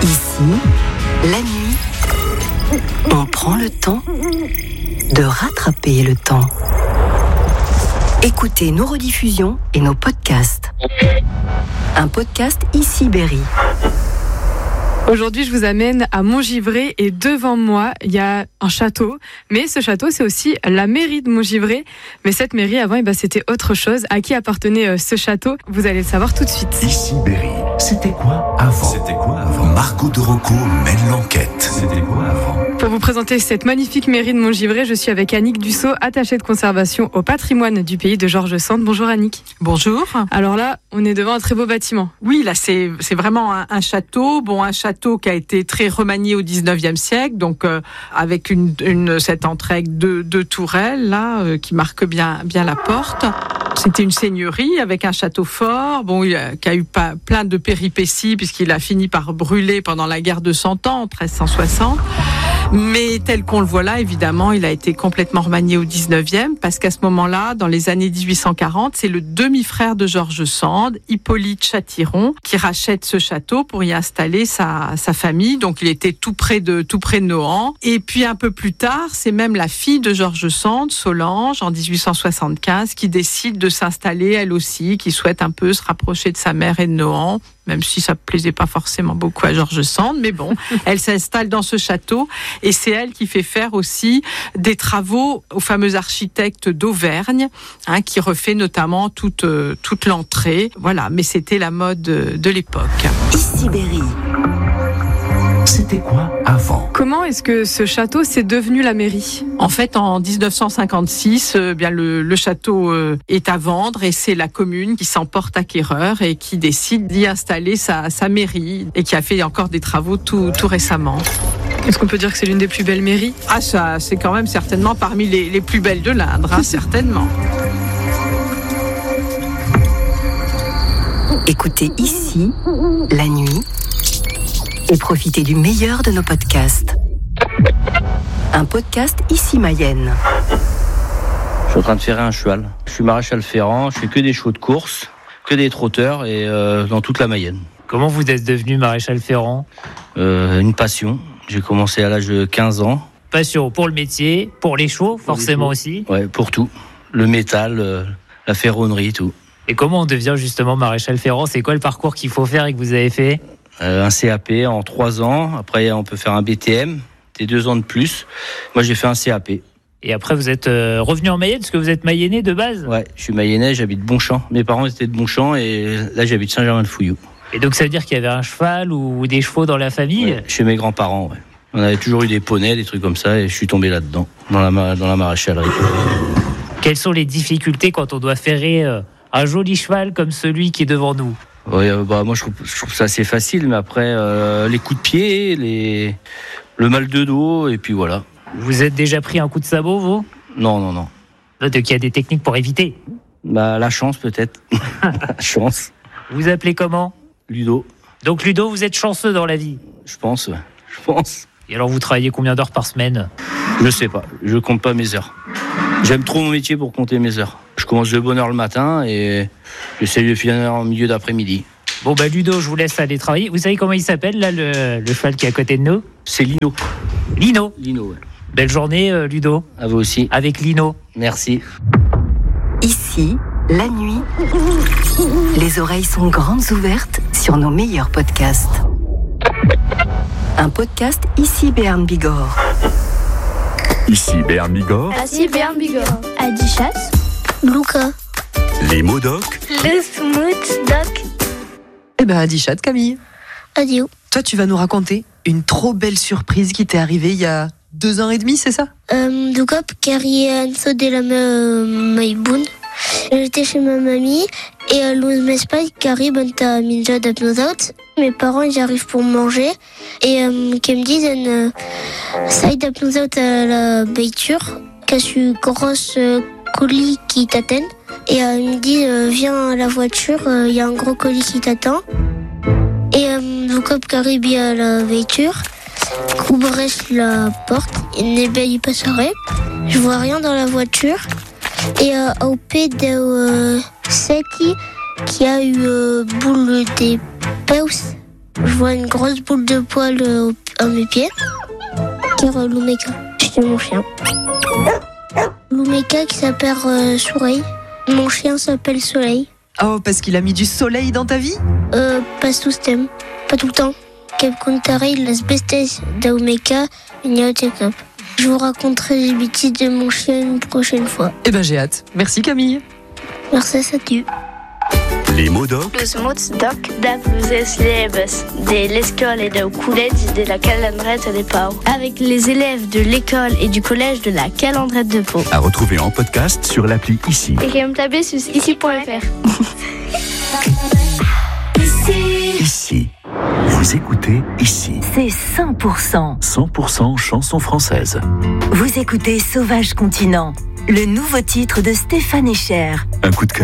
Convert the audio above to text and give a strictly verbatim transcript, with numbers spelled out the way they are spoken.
Ici, la nuit, on prend le temps de rattraper le temps. Écoutez nos rediffusions et nos podcasts. Un podcast Ici Berry. Aujourd'hui, je vous amène à Montgivray et devant moi, il y a un château. Mais ce château, c'est aussi la mairie de Montgivray. Mais cette mairie, avant, eh ben, c'était autre chose. À qui appartenait euh, ce château ? Vous allez le savoir tout de suite. Ici Berry, c'était quoi avant ? C'était quoi avant ? Margot de Rocco mène l'enquête. C'était quoi avant ? Pour vous présenter cette magnifique mairie de Montgivray, je suis avec Annick Dussault, attachée de conservation au patrimoine du pays de Georges Sand. Bonjour Annick. Bonjour. Alors là, on est devant un très beau bâtiment. Oui, là, c'est, c'est vraiment un, un château. Bon, un château qui a été très remanié au dix-neuvième siècle, donc euh, avec une, une, cette entrée avec deux, deux tourelles, là, euh, qui marquent bien, bien la porte. C'était une seigneurie avec un château fort, bon, il a, qui a eu pas, plein de péripéties, puisqu'il a fini par brûler pendant la guerre de Cent Ans, en treize cent soixante. Mais tel qu'on le voit là, évidemment, il a été complètement remanié au dix-neuvième, parce qu'à ce moment-là, dans les années dix-huit cent quarante, c'est le demi-frère de Georges Sand, Hippolyte Châtiron, qui rachète ce château pour y installer sa, sa famille. Donc, il était tout près de, tout près de Nohant. Et puis, un peu plus tard, c'est même la fille de Georges Sand, Solange, en dix-huit cent soixante-quinze, qui décide de s'installer, elle aussi, qui souhaite un peu se rapprocher de sa mère et de Nohant, même si ça ne plaisait pas forcément beaucoup à Georges Sand, mais bon, elle s'installe dans ce château, et c'est elle qui fait faire aussi des travaux au fameux architecte d'Auvergne, hein, qui refait notamment toute, euh, toute l'entrée. Voilà, mais c'était la mode de, de l'époque. Ici Berry. C'était quoi avant ? Comment est-ce que ce château s'est devenu la mairie ? En fait, en dix-neuf cent cinquante-six, euh, bien le, le château euh, est à vendre, et c'est la commune qui s'en porte acquéreur et qui décide d'y installer sa, sa mairie, et qui a fait encore des travaux tout, tout récemment. Est-ce qu'on peut dire que c'est l'une des plus belles mairies ? Ah, ça, c'est quand même certainement parmi les, les plus belles de l'Indre, hein, certainement. Écoutez Ici, la nuit, et profitez du meilleur de nos podcasts. Un podcast Ici Mayenne. Je suis en train de ferrer un cheval. Je suis maréchal ferrant, je fais que des chevaux de course, que des trotteurs, et euh, dans toute la Mayenne. Comment vous êtes devenu maréchal ferrant ? Euh, une passion. J'ai commencé à l'âge de quinze ans. Passion pour le métier, pour les chevaux, forcément les chevaux. aussi. Ouais, pour tout. Le métal, euh, la ferronnerie, tout. Et comment on devient justement maréchal ferrant ? C'est quoi le parcours qu'il faut faire et que vous avez fait ? Euh, un C A P en trois ans. Après, on peut faire un B T M. C'est deux ans de plus. Moi, j'ai fait un C A P. Et après, vous êtes euh, revenu en Mayenne, parce que vous êtes mayennais de base ? Ouais, je suis mayennais, j'habite Bonchamp. Mes parents étaient de Bonchamp, et là, j'habite Saint-Germain-de-Fouilloux. Et donc, ça veut dire qu'il y avait un cheval ou des chevaux dans la famille ? Ouais, chez mes grands-parents, ouais. On avait toujours eu des poneys, des trucs comme ça, et je suis tombé là-dedans, dans la, dans la maréchalerie. Quelles sont les difficultés quand on doit ferrer euh, un joli cheval comme celui qui est devant nous ? Ouais, euh, bah, moi, je trouve, je trouve ça assez facile, mais après, euh, les coups de pied, les... le mal de dos, et puis voilà. Vous êtes déjà pris un coup de sabot, vous ? Non, non, non. Donc, il y a des techniques pour éviter. Bah, la chance, peut-être. La chance. Vous appelez comment ? Ludo. Donc, Ludo, vous êtes chanceux dans la vie ? Je pense, ouais. Je pense. Et alors, vous travaillez combien d'heures par semaine ? Je sais pas, je compte pas mes heures. J'aime trop mon métier pour compter mes heures. Je commence de bonne heure le matin et j'essaie de finir en milieu d'après-midi. Bon bah Ludo, je vous laisse aller travailler. Vous savez comment il s'appelle là, le, le cheval qui est à côté de nous ? C'est Lino. Lino. Lino, ouais. Belle journée euh, Ludo. À vous aussi. Avec Lino. Merci. Ici, la nuit, les oreilles sont grandes ouvertes sur nos meilleurs podcasts. Un podcast Ici Béarn Bigorre. Ici Béarn Bigorre. Ici Béarn Bigorre. Adichat. Luca. Les mots doc. Le smooth doc. Eh ben, Adichat, Camille. Adio. Toi, tu vas nous raconter une trop belle surprise qui t'est arrivée il y a deux ans et demi, c'est ça ? Euh, du coup, Carrie Anso de la Maïboun. J'étais chez ma mamie et à l'Ouz Mespaï, Carrie, ben t'as minja d'apnosaut. Mes parents, ils arrivent pour manger et euh, qui me disent euh, ça y d'apnosaut à la beiture, qu'à une grosse euh, colis qui t'attend. Et euh, ils me disent euh, viens à la voiture, il euh, y a un gros colis qui t'attend. Et euh, du coup, Carrie vient à la voiture. Couvrez la porte, il n'est pas y passerait. Je vois rien dans la voiture. Et euh, au pied de euh, Seti, qui a eu euh, boule des paus, Je vois une grosse boule de poils euh, à mes pieds. Car euh, Lumeka, c'est mon chien. Lumeka qui s'appelle euh, Soleil. Mon chien s'appelle Soleil. Oh, parce qu'il a mis du soleil dans ta vie? Euh, pas tout ce thème. Pas tout le temps. Quel contare las bestes d'Aumeka, Ignaotekop. Je vous raconterai les bêtises de mon chien une prochaine fois. Eh ben, j'ai hâte. Merci Camille. Merci à Dieu. Les mots doc. Los mots doc da pluses leves de l'école et de collège de la Calandrette de Pau. Avec les élèves de l'école et du collège de la Calandrette de Pau. À retrouver en podcast sur l'appli Ici. Et me taper sur ici point f r. Ici. Ici. Vous écoutez Ici. C'est cent pour cent. cent pour cent chansons françaises. Vous écoutez Sauvage Continent, le nouveau titre de Stéphane Echer. Un coup de cœur